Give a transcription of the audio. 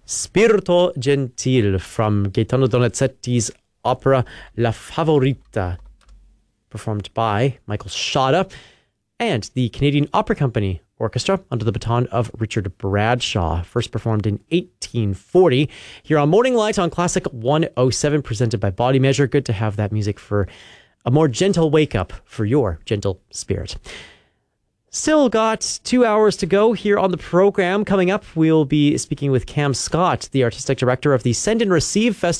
Spirito Gentil from Gaetano Donizetti's opera La Favorita, performed by Michael Shada, and the Canadian Opera Company Orchestra under the baton of Richard Bradshaw, first performed in 1840. Here on Morning Light on Classic 107, presented by Body Measure. Good to have that music for a more gentle wake-up for your gentle spirit. Still got 2 hours to go here on the program. Coming up, we'll be speaking with Cam Scott, the artistic director of the Send and Receive Festival.